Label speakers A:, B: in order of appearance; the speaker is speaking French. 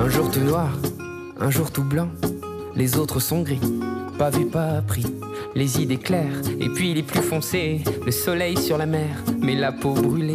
A: Un jour tout noir, un jour tout blanc, les autres sont gris, pas vu, pas appris. Les idées claires, et puis les plus foncées, le soleil sur la mer, mais la peau brûlée.